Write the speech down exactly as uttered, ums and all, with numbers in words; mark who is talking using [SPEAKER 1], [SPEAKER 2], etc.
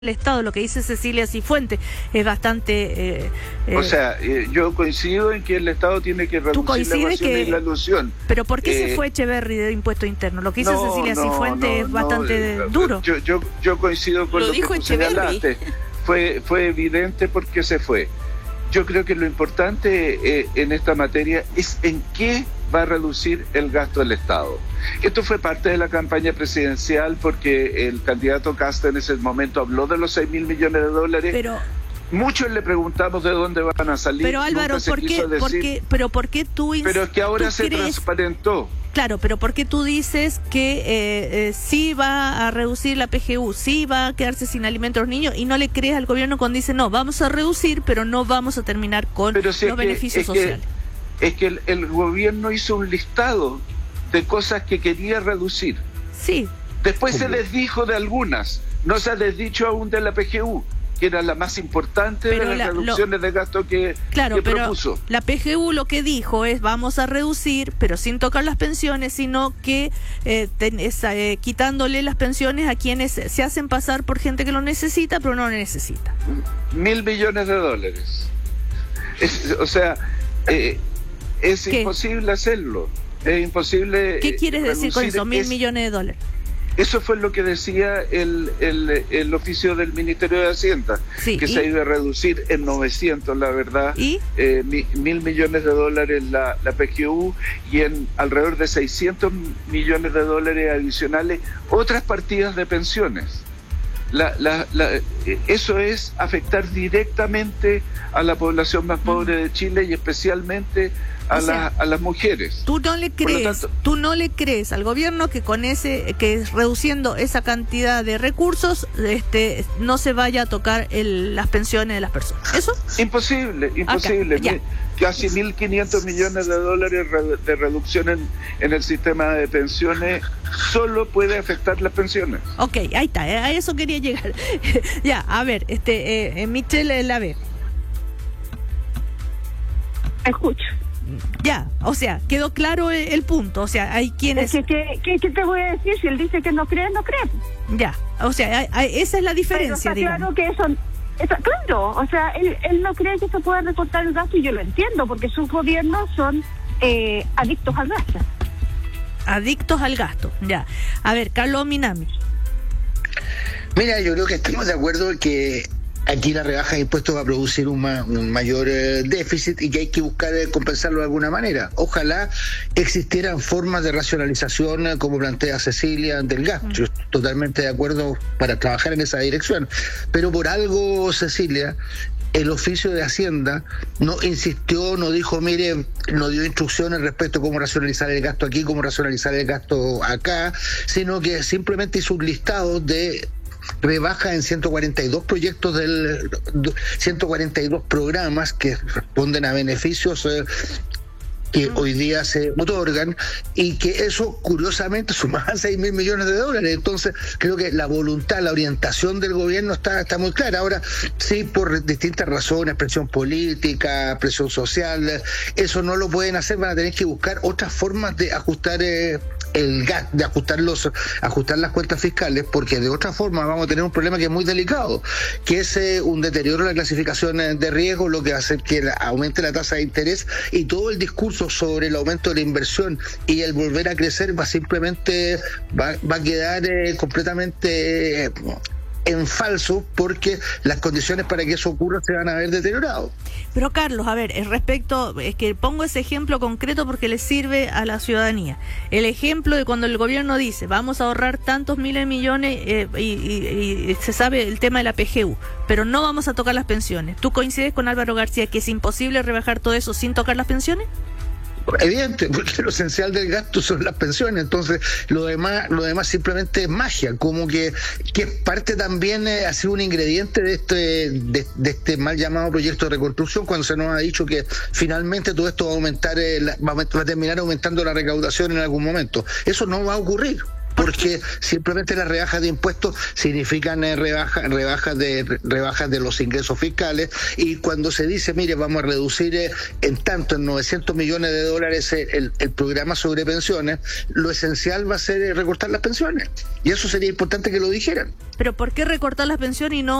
[SPEAKER 1] el Estado. Lo que dice Cecilia Cifuentes es bastante... Eh, eh,
[SPEAKER 2] o sea, eh, yo coincido en que el Estado tiene que reducir la evasión
[SPEAKER 1] que,
[SPEAKER 2] y la ilusión.
[SPEAKER 1] Pero ¿por qué
[SPEAKER 2] eh,
[SPEAKER 1] se fue Echeverri de impuesto interno? Lo que dice
[SPEAKER 2] no,
[SPEAKER 1] Cecilia
[SPEAKER 2] no,
[SPEAKER 1] Cifuentes
[SPEAKER 2] no,
[SPEAKER 1] es bastante
[SPEAKER 2] no,
[SPEAKER 1] duro.
[SPEAKER 2] Yo, yo, yo coincido con
[SPEAKER 3] lo,
[SPEAKER 2] lo
[SPEAKER 3] dijo
[SPEAKER 2] que tú
[SPEAKER 3] Echeverri.
[SPEAKER 2] señalaste. Fue, fue evidente por qué se fue. Yo creo que lo importante eh, en esta materia es en qué va a reducir el gasto del Estado. Esto fue parte de la campaña presidencial porque el candidato Casta en ese momento habló de los seis mil millones de dólares.
[SPEAKER 1] Pero...
[SPEAKER 2] Muchos le preguntamos de dónde van a salir.
[SPEAKER 1] Pero Álvaro,
[SPEAKER 2] Nunca se
[SPEAKER 1] ¿por qué,
[SPEAKER 2] quiso decir,
[SPEAKER 1] por qué, pero ¿por qué tú
[SPEAKER 2] Pero es que ahora se
[SPEAKER 1] crees...
[SPEAKER 2] transparentó.
[SPEAKER 1] Claro, pero ¿por qué tú dices que eh, eh, sí va a reducir la P G U, sí va a quedarse sin alimentos a los niños y no le crees al gobierno cuando dice no, vamos a reducir, pero no vamos a terminar con
[SPEAKER 2] pero si
[SPEAKER 1] los
[SPEAKER 2] es
[SPEAKER 1] beneficios
[SPEAKER 2] que, es
[SPEAKER 1] sociales?
[SPEAKER 2] Que, es que el, el gobierno hizo un listado de cosas que quería reducir.
[SPEAKER 1] Sí.
[SPEAKER 2] Después se les dijo de algunas, no se les dicho aún de la P G U, que era la más importante
[SPEAKER 1] pero
[SPEAKER 2] de las
[SPEAKER 1] la,
[SPEAKER 2] reducciones
[SPEAKER 1] lo,
[SPEAKER 2] de gasto que,
[SPEAKER 1] claro,
[SPEAKER 2] que
[SPEAKER 1] pero
[SPEAKER 2] propuso.
[SPEAKER 1] La P G U lo que dijo es vamos a reducir, pero sin tocar las pensiones, sino que eh, ten, esa, eh, quitándole las pensiones a quienes se hacen pasar por gente que lo necesita, pero no lo necesita.
[SPEAKER 2] Mil millones de dólares. Es, o sea, eh, es
[SPEAKER 1] ¿Qué?
[SPEAKER 2] imposible hacerlo. Es imposible.
[SPEAKER 1] ¿Qué quieres decir con eso? Mil
[SPEAKER 2] es,
[SPEAKER 1] millones de dólares.
[SPEAKER 2] Eso fue lo que decía el, el, el oficio del Ministerio de Hacienda,
[SPEAKER 1] sí,
[SPEAKER 2] que
[SPEAKER 1] ¿y?
[SPEAKER 2] se iba a reducir en novecientos, la verdad,
[SPEAKER 1] ¿Y?
[SPEAKER 2] Eh, mi, mil millones de dólares la, la P G U y en alrededor de seiscientos millones de dólares adicionales otras partidas de pensiones. La, la, la, eso es afectar directamente a la población más pobre de Chile y especialmente a, o sea, la, a las mujeres.
[SPEAKER 1] Tú no le crees, tanto, tú no le crees al gobierno que con ese, que reduciendo esa cantidad de recursos, este, no se vaya a tocar el, las pensiones de las personas. ¿Eso?
[SPEAKER 2] Imposible, imposible.
[SPEAKER 1] Acá,
[SPEAKER 2] Casi mil quinientos millones de dólares de reducción en, en el sistema de pensiones solo puede afectar las pensiones.
[SPEAKER 1] Ok, ahí está, a eso quería llegar. Ya, a ver, este, eh, Michelle Lave.
[SPEAKER 4] Escucho.
[SPEAKER 1] Ya, o sea, quedó claro el, el punto, o sea, hay quienes...
[SPEAKER 4] Es que, ¿qué, qué te voy a decir? Si él dice que no cree, no cree.
[SPEAKER 1] Ya, o sea, hay, hay, esa es la diferencia,
[SPEAKER 4] Pero está
[SPEAKER 1] digamos.
[SPEAKER 4] claro que eso... Está, claro, o sea, él, él no cree que se pueda recortar el gasto y yo lo entiendo, porque sus gobiernos son eh, adictos al gasto.
[SPEAKER 1] Adictos al gasto, ya. A ver, Carlos Minami.
[SPEAKER 5] Mira, yo creo que estamos de acuerdo que aquí la rebaja de impuestos va a producir un, ma un mayor eh, déficit y que hay que buscar eh, compensarlo de alguna manera. Ojalá existieran formas de racionalización, eh, como plantea Cecilia, del gasto. Mm. Yo estoy totalmente de acuerdo para trabajar en esa dirección. Pero por algo, Cecilia, el oficio de Hacienda no insistió, no dijo, mire, no dio instrucciones respecto a cómo racionalizar el gasto aquí, cómo racionalizar el gasto acá, sino que simplemente hizo un listado de rebaja en ciento cuarenta y dos proyectos del ciento cuarenta y dos programas que responden a beneficios eh, que hoy día se otorgan y que eso curiosamente sumaba seis mil millones de dólares. Entonces creo que la voluntad, la orientación del gobierno está, está muy clara. Ahora sí, por distintas razones, presión política, presión social, eso no lo pueden hacer, van a tener que buscar otras formas de ajustar eh, el gas, de ajustar los, ajustar las cuentas fiscales, porque de otra forma vamos a tener un problema que es muy delicado, que es eh, un deterioro de la clasificación de riesgo, lo que va a hacer que aumente la tasa de interés, y todo el discurso sobre el aumento de la inversión y el volver a crecer va simplemente va, va a quedar eh, completamente eh, en falso, porque las condiciones para que eso ocurra se van a ver deteriorado.
[SPEAKER 1] Pero Carlos, a ver, respecto, es que pongo ese ejemplo concreto porque le sirve a la ciudadanía. El ejemplo de cuando el gobierno dice vamos a ahorrar tantos miles de millones eh, y, y, y se sabe el tema de la P G U, pero no vamos a tocar las pensiones. ¿Tú coincides con Álvaro García que es imposible rebajar todo eso sin tocar las pensiones?
[SPEAKER 5] Evidente, porque lo esencial del gasto son las pensiones, entonces lo demás lo demás simplemente es magia, como que, que parte también eh, ha sido un ingrediente de este de, de este mal llamado proyecto de reconstrucción, cuando se nos ha dicho que finalmente todo esto va a aumentar, eh, la, va, a, va a terminar aumentando la recaudación en algún momento. Eso no va a ocurrir. porque simplemente las rebajas de impuestos significan eh, rebaja, rebajas de rebajas de los ingresos fiscales, y cuando se dice, mire, vamos a reducir eh, en tanto, en novecientos millones de dólares eh, el, el programa sobre pensiones, lo esencial va a ser eh, recortar las pensiones, y eso sería importante que lo dijeran.
[SPEAKER 1] Pero ¿por qué recortar las pensiones y no